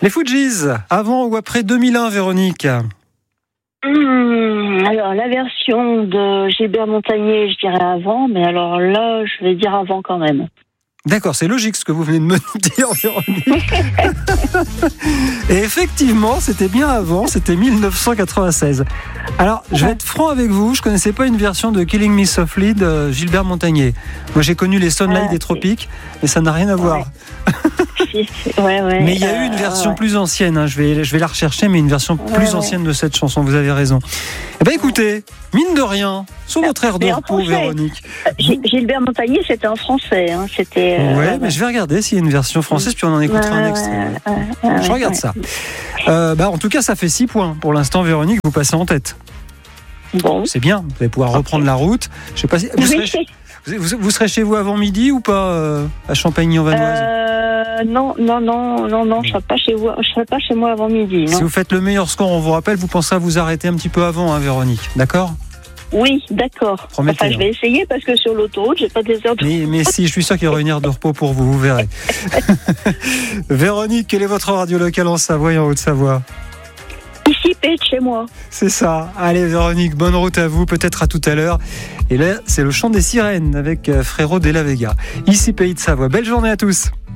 Les Fujis, avant ou après 2001, Véronique? Alors, la version de Gilbert Montagné, je dirais avant, mais alors là, je vais dire avant quand même. D'accord, c'est logique ce que vous venez de me dire, Véronique. Et effectivement, c'était bien avant, c'était 1996. Alors, je vais être franc avec vous, je ne connaissais pas une version de Killing Me Softly de Gilbert Montagné. Moi, j'ai connu les Sunlight des Tropiques, mais ça n'a rien à voir. Mais il y a eu une version plus ancienne, hein. Je vais la rechercher, mais une version plus ancienne de cette chanson, vous avez raison. Eh bien, écoutez, mine de rien, sur votre aire de repos, Véronique. Gilbert Montagné, c'était en français. Hein. C'était. Mais je vais regarder s'il y a une version française, puis on en écoutera un extrait. Je regarde ça. En tout cas, ça fait 6 points. Pour l'instant, Véronique, vous passez en tête. Bon. C'est bien, vous allez pouvoir reprendre la route. Je sais pas si vous serez chez vous avant midi ou pas à Champagny-en-Vanoise? Non, je serai pas chez vous. Je serai pas chez moi avant midi. Non. Si vous faites le meilleur score, on vous rappelle, vous pensez à vous arrêter un petit peu avant, hein, Véronique. D'accord? Oui, d'accord. Promettez, je vais essayer parce que sur l'autoroute, j'ai pas des heures de... Mais si, je suis sûr qu'il y aura une heure de repos pour vous, vous verrez. Véronique, quelle est votre radio locale en Savoie et en Haute-Savoie? Ici, près de chez moi. C'est ça. Allez, Véronique, bonne route à vous, peut-être à tout à l'heure. Et là, c'est le chant des sirènes avec Frérot de la Vega. Ici, Pays de Savoie. Belle journée à tous.